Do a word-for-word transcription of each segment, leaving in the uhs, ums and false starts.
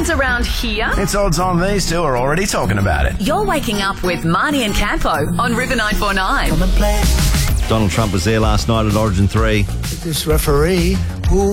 happens around here, It's odd time these two are already talking about it. you're waking up with Marnie and Campo on River nine four nine. Donald Trump was there last night at Origin three. This referee, who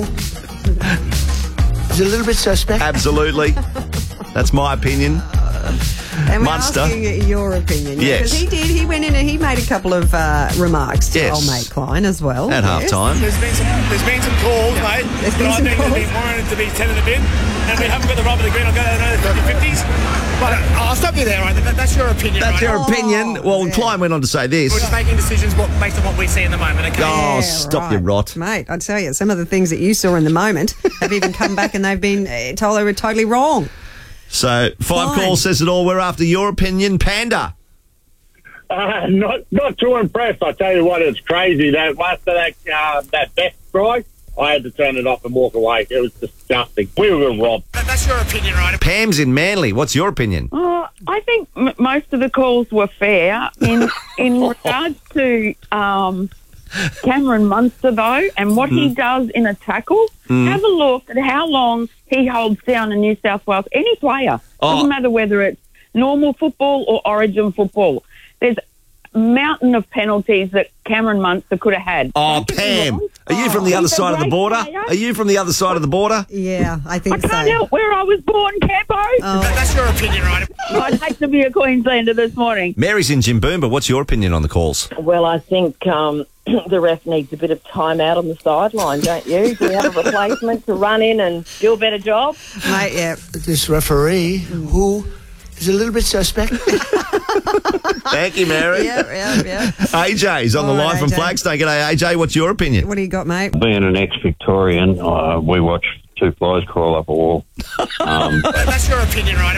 is a little bit suspect. Absolutely. That's my opinion. And we're Munster. asking your opinion. Yes. Because he did. He went in and he made a couple of uh, remarks to Yes. old mate Klein as well. At Yes. half-time. There's been some, there's been some calls, mate. There's been but some I think calls. they've been warranted to be ten in the bin, and we haven't got the rub of the green. I'll go another fifty fifties. But uh, I'll stop you there, right? That, that's your opinion, That's right? your Oh, opinion. Well, yeah. Klein went on to say this. We're just making decisions what, based on what we see in the moment, okay? Oh, Yeah, stop right. your rot. Mate, I tell you, some of the things that you saw in the moment have even come back and they've been uh, told they were totally wrong. So, five Fine. calls says it all. We're after your opinion. Panda. Uh, not not too impressed. I tell you what, it's crazy. That after that uh, that best strike, I had to turn it off and walk away. It was disgusting. We were robbed. That, that's your opinion, right? Pam's in Manly. What's your opinion? Uh, I think m- most of the calls were fair. In in regards to um, Cameron Munster, though, and what he does in a tackle, have a look at how long he holds down in New South Wales. Any player, Oh. doesn't matter whether it's normal football or Origin football. There's a mountain of penalties that Cameron Munster could have had. Oh, Don't get me Pam. wrong. Are you from the He's other a side of the great border? player. Are you from the other side of the border? Yeah, I think I so. can't help where I was born, Campo. That, that's your opinion, right? I'd hate to be a Queenslander this morning. Mary's in Jimboomba. What's your opinion on the calls? Well, I think um, the ref needs a bit of time out on the sideline, don't you? Do we have a replacement to run in and do a better job? Mate, yeah. This referee, who is a little bit suspect. Thank you, Mary. Yeah, yeah, yeah. A J's on the All right, line from A J. Flagstone. G'day, A J. What's your opinion? What do you got, mate? Being an ex-Victorian, uh, we watch two flies crawl up a wall. Um, That, that's your opinion, right?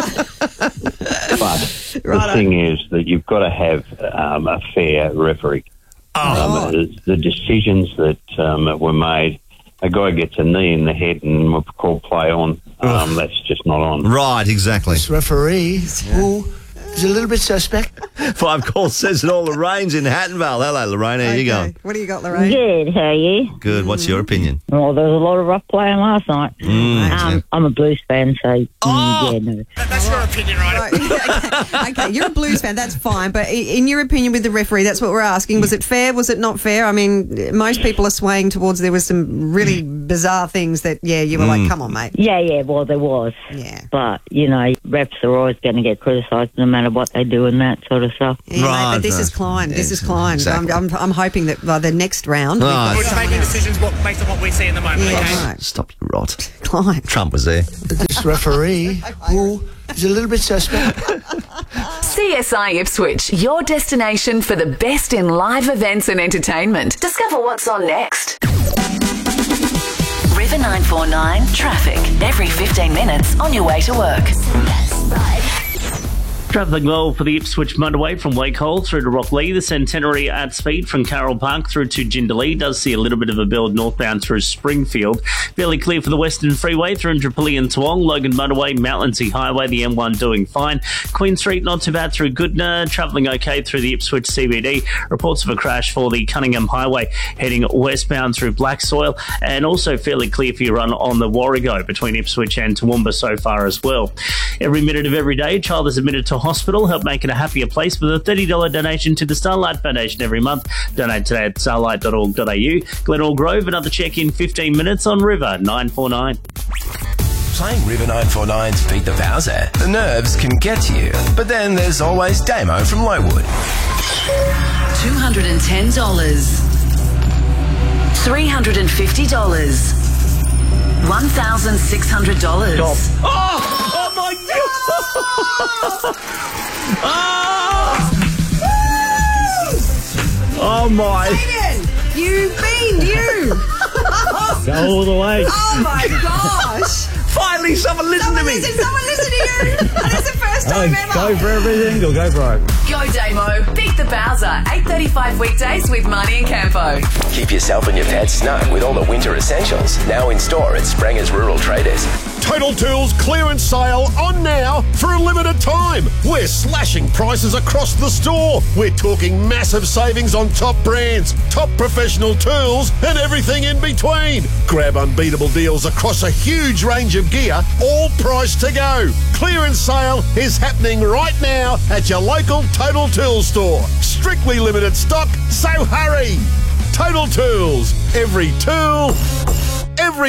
but the Righto. thing is that you've got to have um, a fair referee. Oh, Um, the, the decisions that um, were made, a guy gets a knee in the head and we're called play on. Um, that's just not on. right, exactly. This referee, who is a little bit suspect. Five calls says it all. Lorraine's in Hattonville. Hello, Lorraine. How you Okay. going? What do you got, Lorraine? Good, how are you? Good. What's your opinion? Well, there was a lot of rough playing last night. Mm, Um, I'm a Blues fan, so mm, Oh! yeah, no. That, that's your opinion, right? Right. okay. okay, you're a Blues fan, that's fine. But i- in your opinion with the referee, that's what we're asking. Was it fair? Was it not fair? I mean, most people are swaying towards there was some really bizarre things that, yeah, you were like, come on, mate. Yeah, yeah, well, there was. Yeah. But, you know, refs are always going to get criticised no matter what they do and that sort of stuff. Yeah, mate, Right, but this right. is Klein. This Yes, is Klein. exactly. I'm, I'm, I'm hoping that by the next round, we've got Right. We're just someone making else. decisions what, based on what we see in the moment, Yeah, okay? right. Stop your rot. Klein. Trump was there. This referee, who is a little bit suspect. C S I Ipswich, your destination for the best in live events and entertainment. Discover what's on next. River nine four nine traffic. Every fifteen minutes on your way to work. Travelling well for the Ipswich motorway from Wakehole through to Rocklea. The Centenary at speed from Carroll Park through to Jindalee does see a little bit of a build northbound through Springfield. Fairly clear for the Western Freeway through Indooroopilly and Toowong. Logan Motorway, Moutlandsea Highway, the M one doing fine. Queen Street not too bad through Goodna. Travelling okay through the Ipswich C B D. Reports of a crash for the Cunningham Highway heading westbound through Black Soil, and also fairly clear for your run on the Warrego between Ipswich and Toowoomba so far as well. Every minute of every day, a child is admitted to hospital. Help make it a happier place with a thirty dollars donation to the Starlight Foundation every month. Donate today at starlight dot org dot a u. Glenelg Grove, another check in fifteen minutes on River nine four nine. Playing River nine four nine's Beat the Bowser. The nerves can get to you, but then there's always Damo from Lowood. two hundred ten dollars. three hundred fifty dollars. one thousand six hundred dollars. Oh! Oh my God! oh! oh my! You bean, you! Go all the way. Oh my gosh! Finally, someone listen Someone to me. listen, someone listen to you! And it's the first time ever. for everything or go broke. Go Damo. Beat the Bowser. eight thirty-five weekdays with Marnie and Campo. Keep yourself and your pets snug with all the winter essentials. Now in store at Spranger's Rural Traders. Total Tools clearance sale on now for a limited time. We're slashing prices across the store. We're talking massive savings on top brands, top professional tools, and everything in between. Grab unbeatable deals across a huge range of gear, all priced to go. Clearance sale is happening right now at your local Total Tools store. Strictly limited stock, so hurry. Total Tools. Every tool, every